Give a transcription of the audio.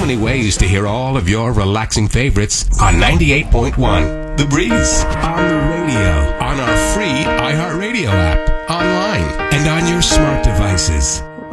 many ways to hear all of your relaxing favorites on 98.1 The Breeze. On the radio, on our free iHeartRadio app, online, and on your smart devices.